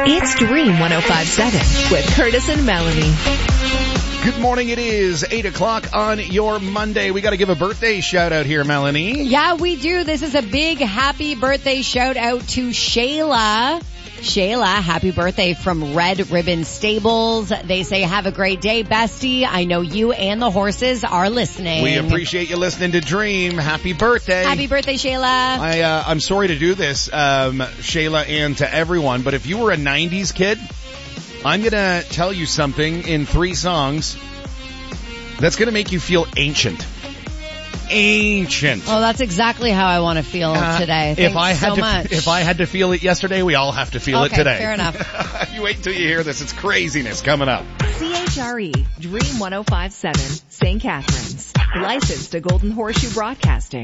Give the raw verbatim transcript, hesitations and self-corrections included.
It's Dream one oh five point seven with Curtis and Melanie. Good morning. It is eight o'clock on your Monday. We got to give a birthday shout out here, Melanie. Yeah, we do. This is a big happy birthday shout out to Shayla. Shayla, happy birthday from Red Ribbon Stables. They say, have a great day, bestie. I know you and the horses are listening. We appreciate you listening to Dream. Happy birthday. Happy birthday, Shayla. I, uh, I'm sorry to do this, um, Shayla, and to everyone, but if you were a nineties kid, I'm going to tell you something in three songs that's going to make you feel ancient. Ancient. Oh, that's exactly how I want to feel uh, today. Thanks if I had so to, much. If I had to feel it yesterday, we all have to feel okay, it today. Fair enough. You wait until you hear this. It's craziness coming up. C H R E, Dream one oh five point seven, Saint Catharines. Licensed to Golden Horseshoe Broadcasting.